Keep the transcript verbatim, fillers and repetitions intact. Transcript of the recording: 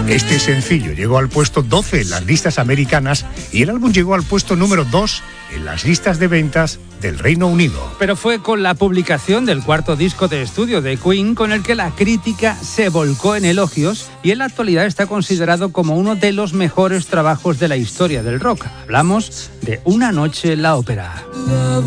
Este sencillo llegó al puesto doce en las listas americanas y el álbum llegó al puesto número dos en las listas de ventas del Reino Unido. Pero fue con la publicación del cuarto disco de estudio de Queen con el que la crítica se volcó en elogios y en la actualidad está considerado como uno de los mejores trabajos de la historia del rock. Hablamos de Una noche en la ópera.